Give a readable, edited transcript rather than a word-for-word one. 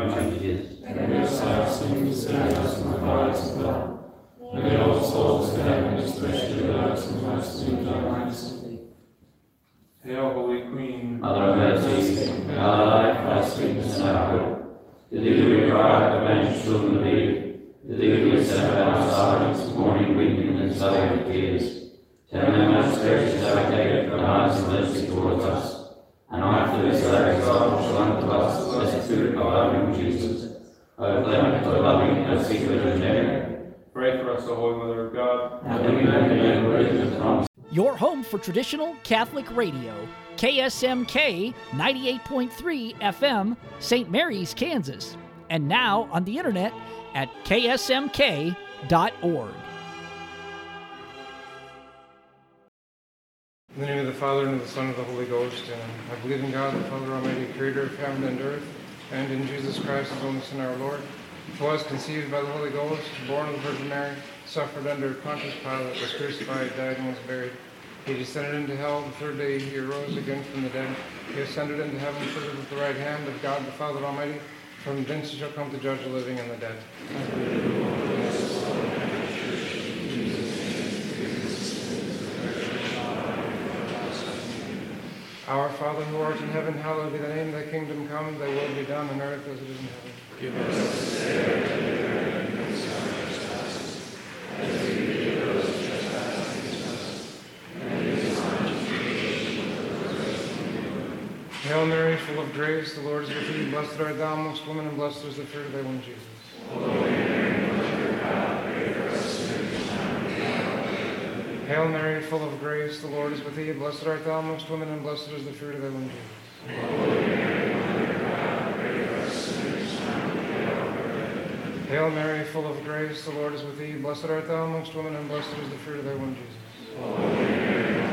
changes, and yourself in sinners and provides of God. Lead all souls to heaven, especially those who most need thy mercy. Hail, Holy Queen, Mother of mercy, our life, our sweetness, and our hope. To thee we cry, the banished children of Eve. To thee we send our silence, mourning, weeping, and sighing with tears. Turn them most gracious advocate for eyes of mercy towards us. And after this thy exile shall unto us the blessed fruit of our womb, Jesus. O clement, O loving, O sweet Virgin Mary, pray for us, O Holy Mother of God, that we may be worthy of the promise. Your home for traditional Catholic radio, KSMK 98.3 FM, St. Mary's, Kansas. And now on the internet at ksmk.org. in the name of the Father, and of the Son, and of the Holy Ghost, and I believe in God, the Father Almighty, creator of heaven and earth, and in Jesus Christ, his only Son, our Lord, who was conceived by the Holy Ghost, born of the Virgin Mary, suffered under Pontius Pilate, was crucified, died, and was buried. He descended into hell. The third day he arose again from the dead. He ascended into heaven, seated at the right hand of God the Father Almighty. From thence he shall come to judge the living and the dead. Our Father who art in heaven, hallowed be thy name. Thy kingdom come, thy will be done on earth as it is in heaven. Give us this day our daily bread, and forgive us our trespasses, as we forgive those who trespass against us. And lead us not into temptation, but deliver us from evil. Hail Mary, full of grace, the Lord is with thee. Blessed art thou amongst women, and blessed is the fruit of thy womb, Jesus. Holy Mary, Mother of God, pray for us sinners, now and at the hour of our death. Hail Mary, full of grace, the Lord is with thee. Blessed art thou amongst women, and blessed is the fruit of thy womb, Jesus. Holy Mary, Mother of God, pray for us sinners, now and at the hour of our death. Hail Mary, full of grace, the Lord is with thee. Blessed art thou amongst women, and blessed is the fruit of thy womb, Jesus. Holy Mary,